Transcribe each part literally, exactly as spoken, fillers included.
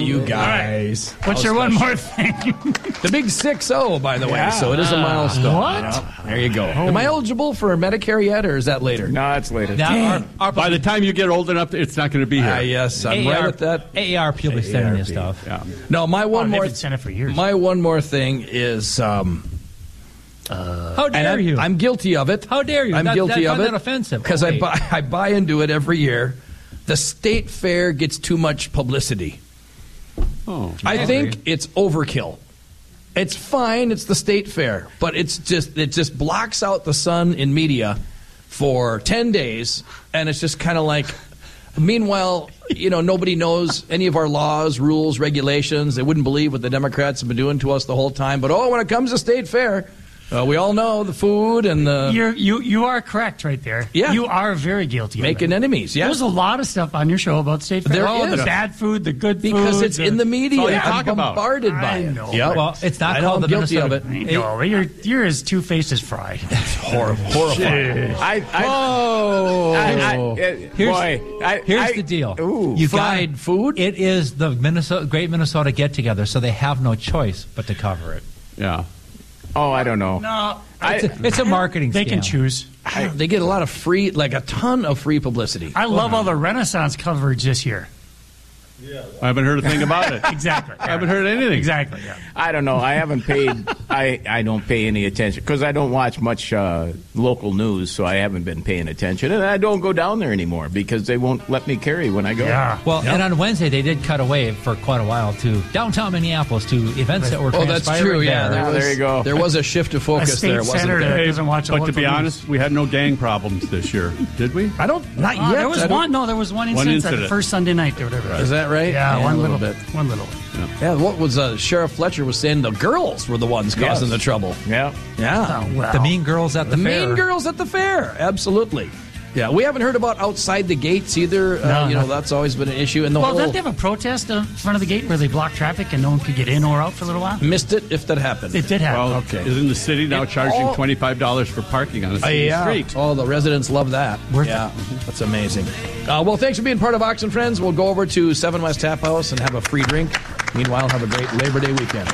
you guys. Right. What's your one more thing? The big six oh, by the yeah. way, so it is a milestone. What? You know? There you go. Oh. Am I eligible for Medicare yet, or is that later? No, it's later. Now, our, our, by the time you get old enough, it's not going to be here. Uh, yes, I'm A A R, right at that. A A R P will be sending you stuff. Yeah. No, my one oh, more. They've been sending it for years. My one more thing is. Um, Uh, How dare I'm, you? I'm guilty of it. How dare you? I'm that, guilty that, of it. That offensive because oh, I buy I buy into it every year. The state fair gets too much publicity. Oh, I, I think agree. it's overkill. It's fine. It's the state fair, but it's just it just blocks out the sun in media for ten days, and it's just kind of like. Meanwhile, you know, nobody knows any of our laws, rules, regulations. They wouldn't believe what the Democrats have been doing to us the whole time. But, oh, when it comes to state fair, uh, we all know the food and the... You're, you you are correct right there. Yeah. You are very guilty Making of it. enemies, yeah. There's a lot of stuff on your show about state fair. There oh, is. the bad food, the good food. Because it's the, in the media. all you I'm talk about. bombarded by I it. know. Yep. Well, it's not I know called I'm the guilty Minnesota. of it. I know, you're, you're as two-faced as Fry. Horrible. Horrifying. I, I, Oh. I, I, uh, Here's, boy, I, here's I, the deal. Ooh. You Fried gotta- food? It is the Minnesota Great Minnesota Get Together, so they have no choice but to cover it. yeah. Oh, I don't know. No, I, It's a, it's a marketing. they can scam. choose. I, They get a lot of free, like a ton of free publicity. I love all the Renaissance coverage this year. I haven't heard a thing about it. Exactly. I haven't heard anything. Exactly, yeah. I don't know. I haven't paid. I, I don't pay any attention because I don't watch much uh, local news, so I haven't been paying attention, and I don't go down there anymore because they won't let me carry when I go. Yeah. Well, and on Wednesday they did cut away for quite a while to downtown Minneapolis to events that were Oh, that's transpiring true. Yeah, there. there Oh, was, there you go. There was a shift of A focus state there, wasn't senator there? that doesn't watch But to local be news. honest, we had no gang problems this year, did we? I don't. Not Uh, yet. there was I don't- one. No, there was one One incident, at the incident. first Sunday night or whatever. Is that right? Yeah, one a little bit. One little one. Yeah, what was uh, Sheriff Fletcher was saying? The girls were the ones causing Yes. the trouble. Yeah. Yeah, Oh, well. The mean girls at the, the fair. mean girls at the fair. Absolutely. Yeah, we haven't heard about outside the gates either. Uh, No, you know, no. that's always been an issue. And the Well, whole didn't they have a protest in front of the gate where they blocked traffic and no one could get in or out for a little while? missed it if that happened. It did happen. Well, Okay. isn't the city now It charging all- twenty-five dollars for parking on a Uh, city yeah. street? Oh, the residents love that. Worth yeah, that's amazing. Uh, well, thanks for being part of Ox and Friends. We'll go over to Seven West Tap House and have a free drink. Meanwhile, have a great Labor Day weekend.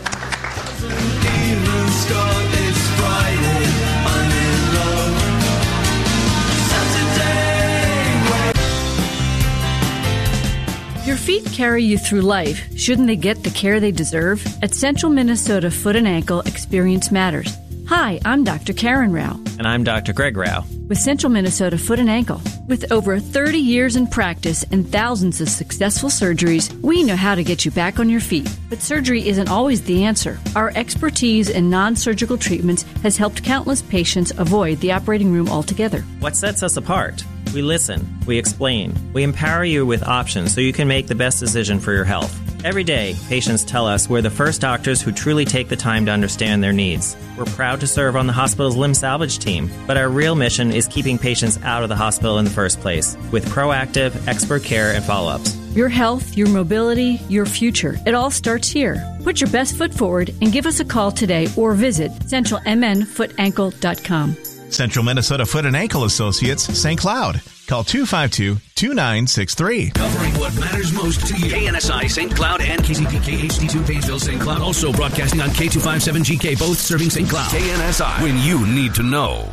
Your feet carry you through life. Shouldn't they get the care they deserve? At Central Minnesota Foot and Ankle, experience matters. Hi, I'm Doctor Karen Rao. And I'm Doctor Greg Rao. With Central Minnesota Foot and Ankle. With over thirty years in practice and thousands of successful surgeries, we know how to get you back on your feet. But surgery isn't always the answer. Our expertise in non-surgical treatments has helped countless patients avoid the operating room altogether. What sets us apart? We listen, we explain, we empower you with options so you can make the best decision for your health. Every day, patients tell us we're the first doctors who truly take the time to understand their needs. We're proud to serve on the hospital's limb salvage team, but our real mission is keeping patients out of the hospital in the first place with proactive, expert care and follow-ups. Your health, your mobility, your future. It all starts here. Put your best foot forward and give us a call today or visit central m n foot ankle dot com. Central Minnesota Foot and Ankle Associates, Saint Cloud. Call two five two, two nine six three. Covering what matters most to you. K N S I Saint Cloud and K Z P K H D two Painesville Saint Cloud. Also broadcasting on K two fifty-seven G K, both serving Saint Cloud. K N S I, when you need to know.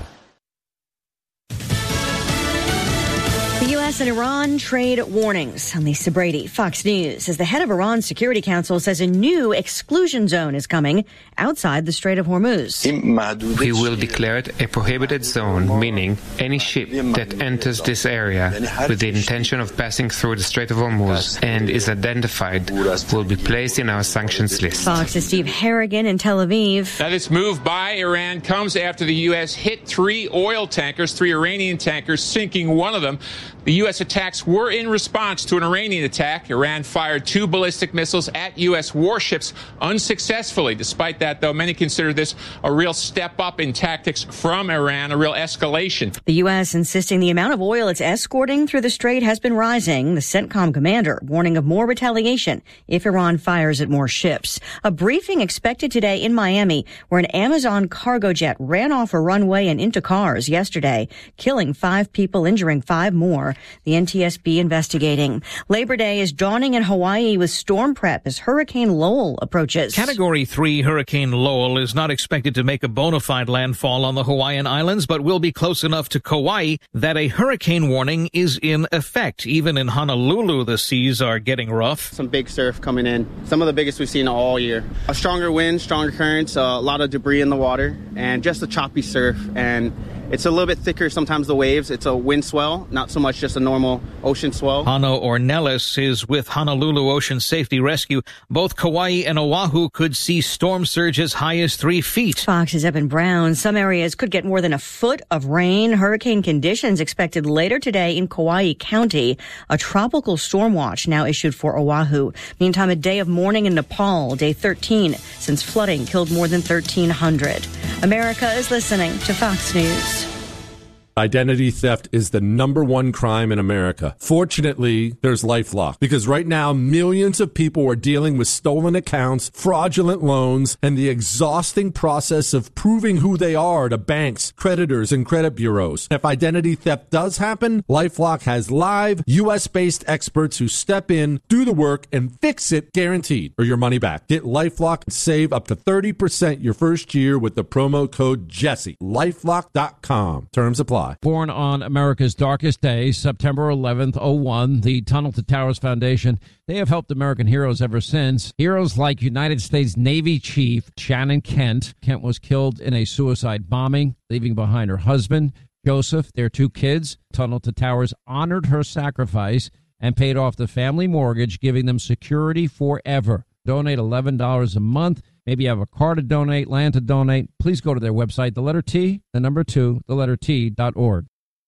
The U S and Iran trade warnings. On Lisa Brady, Fox News, as the head of Iran's Security Council says a new exclusion zone is coming outside the Strait of Hormuz. We will declare it a prohibited zone, meaning any ship that enters this area with the intention of passing through the Strait of Hormuz and is identified will be placed in our sanctions list. Fox's Steve Harrigan in Tel Aviv. Now, this move by Iran comes after the U S hit three oil tankers, three Iranian tankers, sinking one of them. The U S attacks were in response to an Iranian attack. Iran fired two ballistic missiles at U S warships unsuccessfully. Despite that, though, many consider this a real step up in tactics from Iran, a real escalation. The U S insisting the amount of oil it's escorting through the strait has been rising. The CENTCOM commander warning of more retaliation if Iran fires at more ships. A briefing expected today in Miami, where an Amazon cargo jet ran off a runway and into cars yesterday, killing five people, injuring five more. The N T S B investigating. Labor Day is dawning in Hawaii with storm prep as Hurricane Lowell approaches. Category three Hurricane Lowell is not expected to make a bona fide landfall on the Hawaiian Islands, but will be close enough to Kauai that a hurricane warning is in effect. Even in Honolulu, the seas are getting rough. Some big surf coming in. Some of the biggest we've seen all year. A stronger wind, stronger currents, a lot of debris in the water, and just a choppy surf. And it's a little bit thicker sometimes, the waves. It's a wind swell, not so much just a normal ocean swell. Hano Ornelas is with Honolulu Ocean Safety Rescue. Both Kauai and Oahu could see storm surge as high as three feet. Fox's Evan Brown. Some areas could get more than a foot of rain. Hurricane conditions expected later today in Kauai County. A tropical storm watch now issued for Oahu. Meantime, a day of mourning in Nepal, day thirteen, since flooding killed more than thirteen hundred. America is listening to Fox News. Identity theft is the number one crime in America. Fortunately, there's LifeLock, because right now millions of people are dealing with stolen accounts, fraudulent loans, and the exhausting process of proving who they are to banks, creditors, and credit bureaus. If identity theft does happen, LifeLock has live U S-based experts who step in, do the work, and fix it guaranteed, or your money back. Get LifeLock and save up to thirty percent your first year with the promo code Jesse. LifeLock dot com. Terms apply. Born on America's darkest day, September eleventh, oh one, the Tunnel to Towers Foundation, they have helped American heroes ever since. Heroes like United States Navy Chief Shannon Kent. Kent was killed in a suicide bombing, leaving behind her husband, Joseph, their two kids. Tunnel to Towers honored her sacrifice and paid off the family mortgage, giving them security forever. Donate eleven dollars a month. Maybe you have a car to donate, land to donate. Please go to their website, the letter T, the number two, the letter T dot org.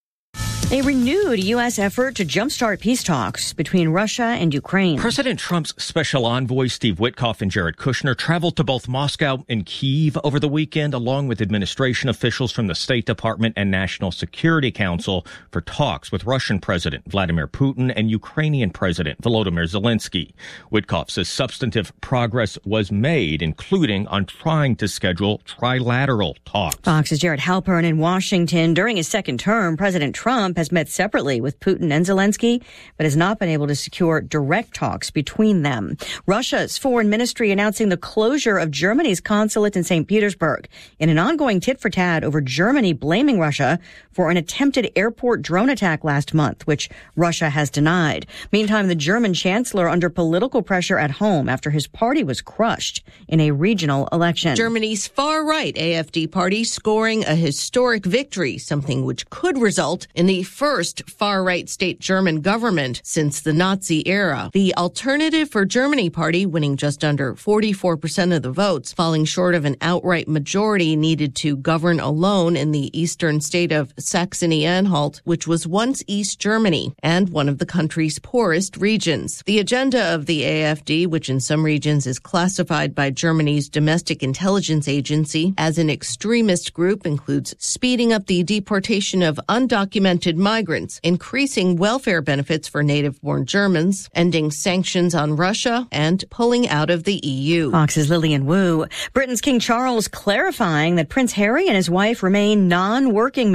A renewed U S effort to jumpstart peace talks between Russia and Ukraine. President Trump's special envoy, Steve Witkoff, and Jared Kushner traveled to both Moscow and Kyiv over the weekend, along with administration officials from the State Department and National Security Council for talks with Russian President Vladimir Putin and Ukrainian President Volodymyr Zelensky. Witkoff says substantive progress was made, including on trying to schedule trilateral talks. Fox's Jared Halpern in Washington. During his second term, President Trump has met separately with Putin and Zelensky, but has not been able to secure direct talks between them. Russia's foreign ministry announcing the closure of Germany's consulate in Saint Petersburg in an ongoing tit-for-tat over Germany blaming Russia for an attempted airport drone attack last month, which Russia has denied. Meantime, the German chancellor under political pressure at home after his party was crushed in a regional election. Germany's far-right A F D party scoring a historic victory, something which could result in the first far-right state German government since the Nazi era. The Alternative for Germany party winning just under forty-four percent of the votes, falling short of an outright majority needed to govern alone in the eastern state of Saxony-Anhalt, which was once East Germany and one of the country's poorest regions. The agenda of the A F D, which in some regions is classified by Germany's domestic intelligence agency as an extremist group, includes speeding up the deportation of undocumented migrants, increasing welfare benefits for native-born Germans, ending sanctions on Russia, and pulling out of the E U. Fox's Lillian Wu. Britain's King Charles clarifying that Prince Harry and his wife remain non-working